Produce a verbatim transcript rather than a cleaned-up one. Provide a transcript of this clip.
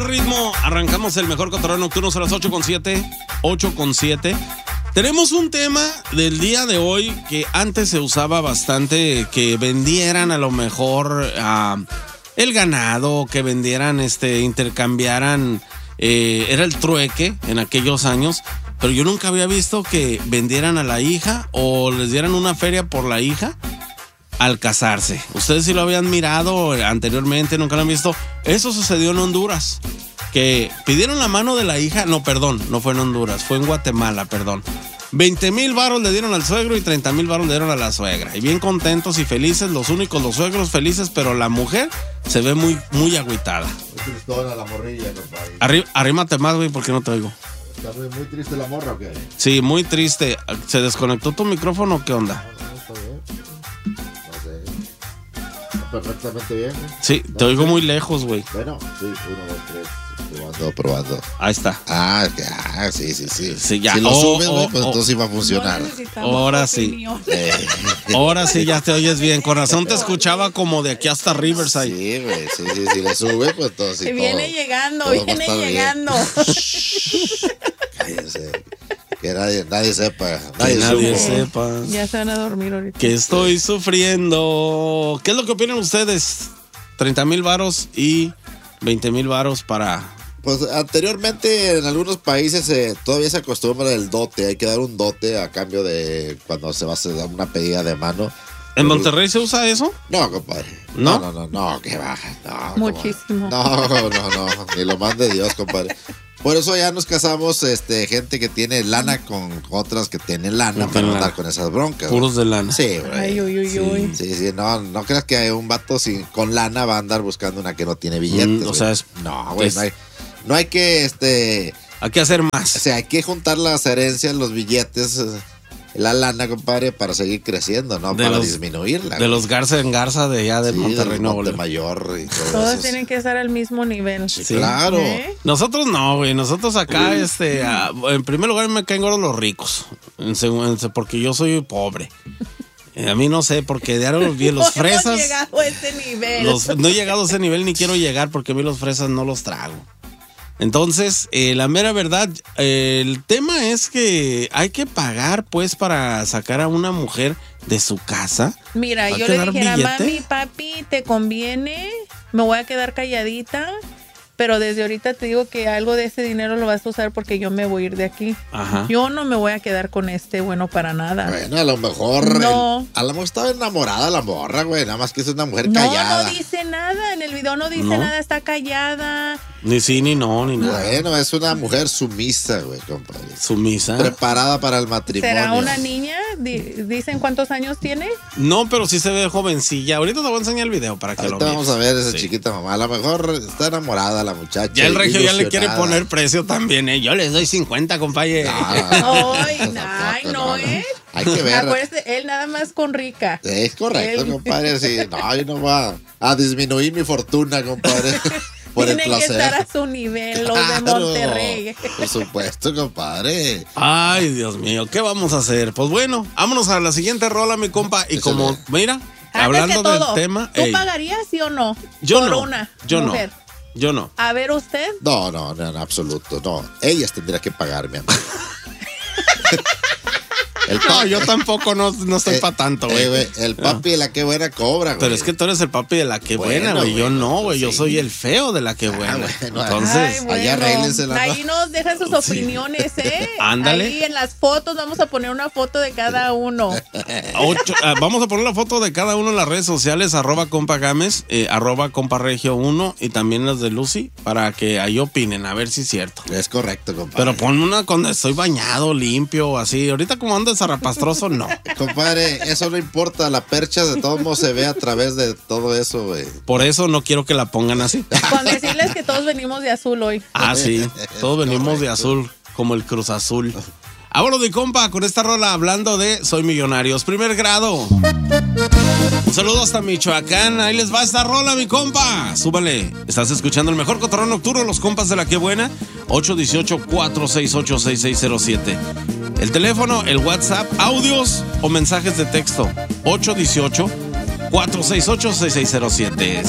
Ritmo, arrancamos el mejor cotorreo nocturno a las ocho con siete. ocho con siete. Tenemos un tema del día de hoy que antes se usaba bastante, que vendieran a lo mejor uh, el ganado, que vendieran, este, intercambiaran, eh, era el trueque en aquellos años, pero yo nunca había visto que vendieran a la hija o les dieran una feria por la hija al casarse. Ustedes sí lo habían mirado anteriormente, nunca lo han visto. Eso sucedió en Honduras, que pidieron la mano de la hija. No, perdón, no fue en Honduras, fue en Guatemala, perdón. veinte mil varos le dieron al suegro y treinta mil varos le dieron a la suegra. Y bien contentos y felices, los únicos, los suegros felices, pero la mujer se ve muy, muy agüitada. Muy tristona la morrilla, compadre. Arrí, arrímate más, güey, porque no te oigo. ¿Está muy, muy triste la morra o qué? Sí, muy triste. ¿Se desconectó tu micrófono o qué onda? No, no, está bien. No sé. Está perfectamente bien. ¿Eh? Sí, no, te oigo sí. muy lejos, güey. Bueno, sí, uno, dos, tres. Probando, probando. Ahí está. Ah, ah, sí, sí, sí. Sí, ya. Si lo Oh, subes, oh, güey, pues oh. entonces sí va a funcionar. No Ahora sí. Eh. Ahora sí ya te oyes bien. Con razón te escuchaba como de aquí hasta Riverside. Sí, güey, sí, sí, si le sube, pues entonces sí. Y viene todo, llegando, todo va a viene estar bien. llegando. Cállense. Que nadie, nadie sepa. Que Nadie, nadie supo. sepa Ya se van a dormir ahorita. que estoy sufriendo. ¿Qué es lo que opinan ustedes? treinta mil varos y veinte mil varos para... Pues anteriormente en algunos países eh, todavía se acostumbra el dote. Hay que dar un dote a cambio de cuando se va a hacer una pedida de mano. ¿En Monterrey se usa eso? No, compadre. ¿No? No, no, no, no, que va. No, ¿cómo? Muchísimo. No, no, no, ni lo mande Dios, compadre. Por eso ya nos casamos, este, gente que tiene lana con otras que tienen lana No para tienen no andar lana. con esas broncas. Puros de lana. Sí, güey. Ay, uy, uy, Sí. uy. Sí, sí, no, no creas que un vato sin, con lana va a andar buscando una que no tiene billetes. Mm, o güey. sea, es- no, güey, es- no hay, no hay que, este, Hay que hacer o más. sea, hay que juntar las herencias, los billetes, eh, la lana, compadre, para seguir creciendo, no De para los- disminuirla. De los Garza en Garza de allá de sí, Monterrey, del Nuevo León. Montemayor y todo Todos eso. tienen que estar al mismo nivel. Sí, Sí. claro. ¿Eh? Nosotros no, güey. Nosotros acá, este, ah, en primer lugar me caen gordos los ricos. En segundo, porque yo soy pobre. Eh, A mí no sé, porque de ahora los, los No fresas... hemos llegado a ese nivel. Los- no he llegado a ese nivel ni quiero llegar porque a mí los fresas no los trago. Entonces, eh, la mera verdad, eh, el tema es que hay que pagar, pues, para sacar a una mujer de su casa. Mira, ¿Va a yo le quedar dijera, billete? mami, papi, ¿te conviene? Me voy a quedar calladita. Pero desde ahorita te digo que algo de ese dinero lo vas a usar porque yo me voy a ir de aquí. Ajá. Yo no me voy a quedar con este bueno para nada. Bueno, a lo mejor. No. el- a lo mejor estaba enamorada la morra, güey. Nada más que es una mujer No, callada. no dice nada. En el video no dice ¿No? nada, está callada. Ni sí, ni no, ni nada. Bueno, es una mujer sumisa, güey, compadre. Sumisa. Preparada para el matrimonio. ¿Será una niña? Di- ¿Dicen cuántos años tiene? No, pero sí se ve jovencilla. Ahorita te voy a enseñar el video para que Ahorita lo vamos mires. a ver esa Sí. chiquita mamá. A lo mejor está enamorada la muchacha. Ya el regio ya le quiere ilusionada. poner precio también, ¿eh? Yo les doy cincuenta, compadre. No, Ay, tampoco, ay, no, ¿eh? Hay que ver. Acuérdese, él nada más con rica. Es correcto, Él- compadre. Sí, no, yo no va a disminuir mi fortuna, compadre. Por el Tienen que placer. estar a su nivel, los de Claro, Monterrey. Por supuesto, compadre. Ay, Dios mío, ¿qué vamos a hacer? Pues bueno, vámonos a la siguiente rola, mi compa. Y Échale. como, mira, Antes hablando que del todo, tema. ¿tú ey, pagarías sí o no? yo por no. una yo mujer. no. Yo no. A ver usted. No, no, no, en absoluto. No. Ellas tendrían que pagarme a mí. El No, papi, yo tampoco no, no estoy eh, para tanto, eh, güey. El papi de la que buena cobra, güey. Pero es que tú eres el papi de la que buena, Bueno, güey. Yo güey, no, güey. pues Yo sí. soy el feo de la que buena. bueno, Entonces, Ay, bueno, allá arréglensela, ¿no? ahí nos dejan sus Sí. opiniones, ¿eh? Ándale. Ahí en las fotos vamos a poner una foto de cada uno. ocho- ah, vamos a poner la foto de cada uno en las redes sociales, arroba compa Gámez, eh, arroba compa regio uno y también las de Lucy, para que ahí opinen, a ver si es cierto. Es correcto, compadre. Pero ponme una cuando estoy bañado, limpio, así. Ahorita como ando de zarrapastroso, no. Compadre, eso no importa. La percha de todos modos se ve a través de todo eso, güey. Por eso no quiero que la pongan así. Con decirles que todos venimos de azul hoy. Ah, sí. Todos venimos de Correcto. azul, como el Cruz Azul. Ahora de compa, con esta rola hablando de Soy Millonarios. Primer grado. Un saludo hasta Michoacán. Ahí les va esta rola, mi compa. Súbale. Estás escuchando el mejor cotorreo nocturno, los compas de la que buena. ocho uno ocho, cuatro seis ocho, seis seis cero siete. El teléfono, el WhatsApp, audios o mensajes de texto. ocho uno ocho, cuatro seis ocho, seis seis cero siete.